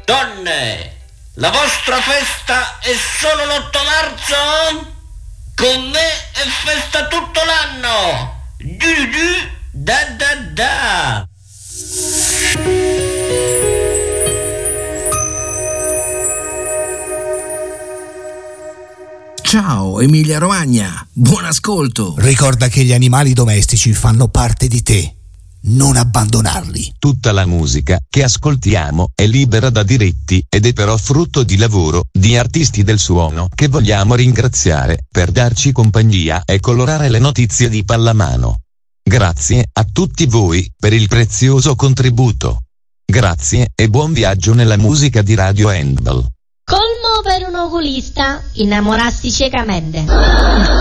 Donne, la vostra festa è solo l'8 marzo? Con me è festa tutto l'anno! Da da da! Ciao Emilia Romagna, buon ascolto! Ricorda che gli animali domestici fanno parte di te. Non abbandonarli. Tutta la musica che ascoltiamo è libera da diritti ed è però frutto di lavoro di artisti del suono che vogliamo ringraziare per darci compagnia e colorare le notizie di pallamano. Grazie a tutti voi per il prezioso contributo. Grazie e buon viaggio nella musica di Radio Handball. Colmo per un oculista, innamorarsi ciecamente.